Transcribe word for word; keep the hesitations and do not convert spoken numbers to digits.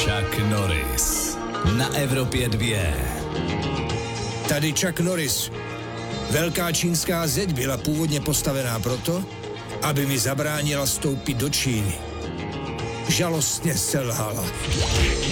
Chuck Norris na Evropě dvě. Tady Chuck Norris. Velká čínská zeď byla původně postavená proto, aby mi zabránila vstoupit do Číny. Žalostně selhala.